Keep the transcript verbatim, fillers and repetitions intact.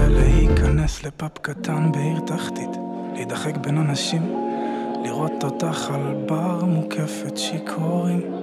להיכנס לפאב קטן בעיר תחתית, להידחק בין אנשים, לראות אותך על בר מוקפת שיקורים.